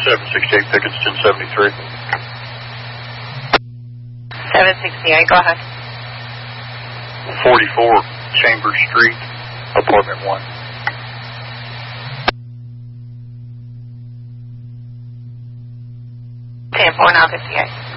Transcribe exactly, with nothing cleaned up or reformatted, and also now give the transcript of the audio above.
seven sixty-eight Pickens, ten seventy-three. seven sixty-eight, go ahead. forty-four Chambers Street, apartment one. ten four nine fifty-eight.